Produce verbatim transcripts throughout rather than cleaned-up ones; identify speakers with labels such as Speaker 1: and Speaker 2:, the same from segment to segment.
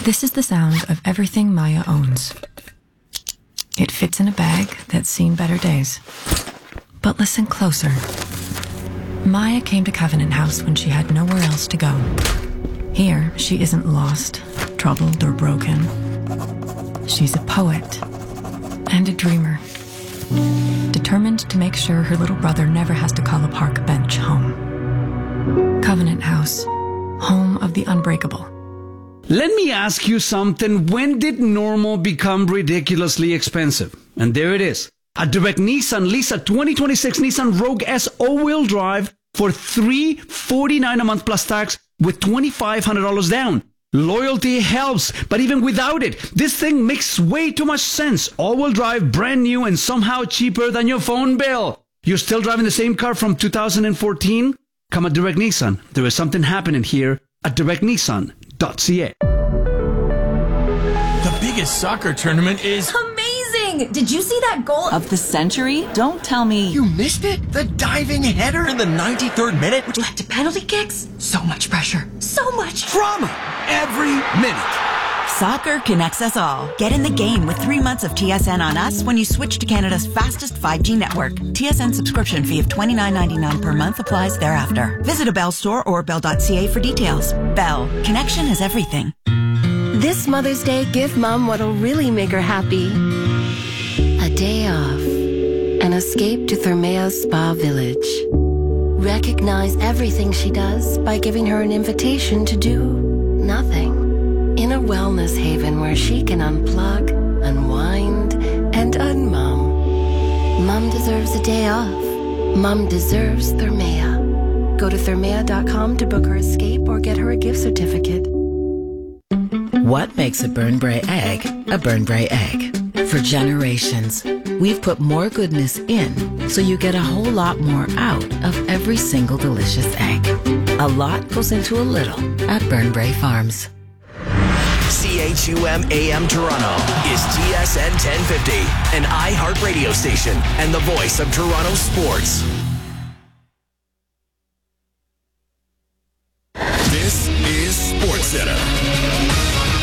Speaker 1: This is the sound of everything Maya owns. It fits in a bag that's seen better days. But listen closer. Maya came to Covenant House when she had nowhere else to go. Here, she isn't lost, troubled, or broken. She's a poet and a dreamer, determined to make sure her little brother never has to call a park bench home. Covenant House, home of the unbreakable.
Speaker 2: Let me ask you something. When did normal become ridiculously expensive? And there it is. A direct Nissan lease a twenty twenty-six Nissan Rogue S all-wheel drive for three hundred forty-nine dollars a month plus tax with twenty-five hundred dollars down. Loyalty helps, but even without it, this thing makes way too much sense. All-wheel drive, brand new, and somehow cheaper than your phone bill. You're still driving the same car from two thousand fourteen? Come at Direct Nissan. There is something happening here at direct nissan dot c a.
Speaker 3: The biggest soccer tournament is
Speaker 4: amazing! Did you see that goal
Speaker 5: of the century? Don't tell me
Speaker 3: you missed it. The diving header in the ninety-third minute,
Speaker 4: which led to penalty kicks. So much pressure, so much
Speaker 3: drama every minute.
Speaker 5: Soccer connects us all. Get in the game with three months of T S N on us when you switch to Canada's fastest five G network. T S N subscription fee of twenty-nine ninety-nine per month applies thereafter. Visit a Bell store or bell dot c a for details. Bell. Connection is everything.
Speaker 6: This Mother's Day, give Mom what'll really make her happy. A day off. An escape to Thermea's Spa Village. Recognize everything she does by giving her an invitation to do nothing. In a wellness haven where she can unplug, unwind, and unmum. Mom deserves a day off. Mom deserves Thermea. Go to thermea dot com to book her escape or get her a gift certificate.
Speaker 7: What makes a Burnbrae egg a Burnbrae egg? For generations, we've put more goodness in so you get a whole lot more out of every single delicious egg. A lot goes into a little at Burnbrae Farms.
Speaker 8: C H U M A M Toronto is T S N ten fifty, an iHeart radio station and the voice of Toronto sports. This is SportsCenter.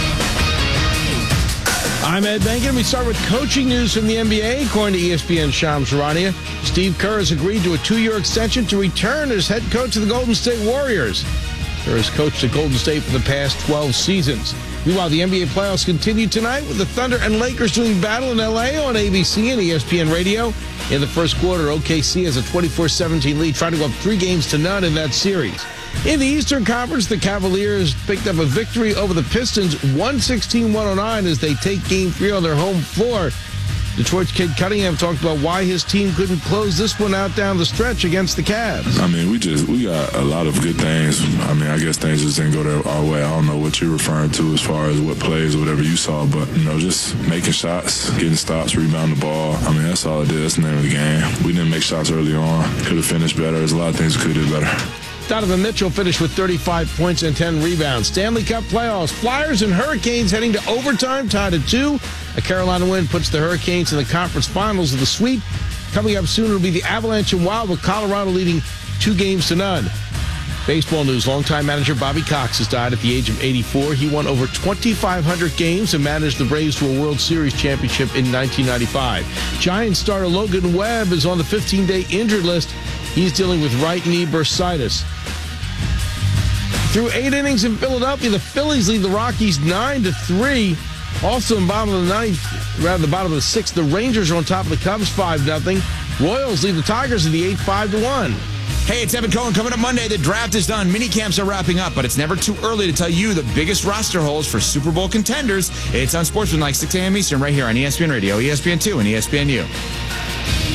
Speaker 9: I'm Ed Benkin. We start with coaching news from the N B A. According to E S P N Shams Charania, Steve Kerr has agreed to a two-year extension to return as head coach of the Golden State Warriors. Kerr has coached at Golden State for the past twelve seasons. Meanwhile, the N B A playoffs continue tonight with the Thunder and Lakers doing battle in L A on A B C and E S P N Radio. In the first quarter, O K C has a twenty-four seventeen lead, trying to go up three games to none in that series. In the Eastern Conference, the Cavaliers picked up a victory over the Pistons, one sixteen one oh nine, as they take Game three on their home floor. Detroit's Cade Cunningham talked about why his team couldn't close this one out down the stretch against the Cavs.
Speaker 10: I mean, we just we got a lot of good things. I mean, I guess things just didn't go there our way. I don't know what you're referring to as far as what plays or whatever you saw, but, you know, just making shots, getting stops, rebounding the ball. I mean, that's all it is. That's the name of the game. We didn't make shots early on. Could have finished better. There's a lot of things we could have did better.
Speaker 9: Donovan Mitchell finished with thirty-five points and ten rebounds. Stanley Cup playoffs. Flyers and Hurricanes heading to overtime, tied at two. A Carolina win puts the Hurricanes in the conference finals of the sweep. Coming up soon will be the Avalanche and Wild, with Colorado leading two games to none. Baseball news. Longtime manager Bobby Cox has died at the age of eighty-four. He won over twenty-five hundred games and managed the Braves to a World Series championship in nineteen ninety-five. Giants starter Logan Webb is on the fifteen-day injured list. He's dealing with right knee bursitis. Through eight innings in Philadelphia, the Phillies lead the Rockies nine to three. Also in the bottom of the ninth, rather the bottom of the sixth, the Rangers are on top of the Cubs five nothing. Royals lead the Tigers in the eight five to one.
Speaker 11: Hey, it's Evan Cohen. Coming up Monday, the draft is done. Mini camps are wrapping up, but it's never too early to tell you the biggest roster holes for Super Bowl contenders. It's on Sportsman like six a.m. Eastern right here on E S P N Radio, E S P N two, and E S P N U.